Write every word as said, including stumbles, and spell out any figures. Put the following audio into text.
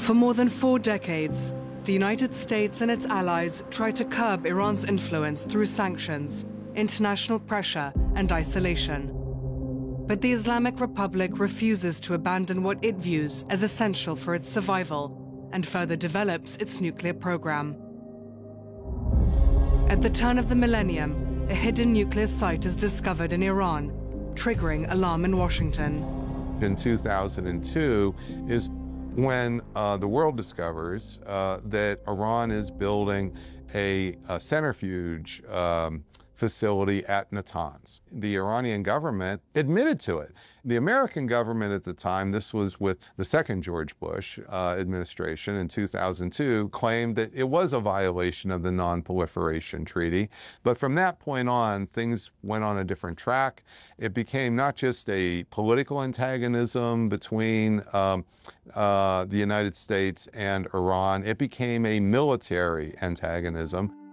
For more than four decades, the United States and its allies tried to curb Iran's influence through sanctions, international pressure, and isolation. But the Islamic Republic refuses to abandon what it views as essential for its survival and further develops its nuclear program. At the turn of the millennium, a hidden nuclear site is discovered in Iran, triggering alarm in Washington. In two thousand two is when uh, the world discovers uh, that Iran is building a, a centrifuge um, facility at Natanz. The Iranian government admitted to it. The American government at the time, this was with the second George Bush uh, administration in two thousand two, claimed that it was a violation of the Non-Proliferation Treaty. But from that point on, things went on a different track. It became not just a political antagonism between um, uh, the United States and Iran, it became a military antagonism.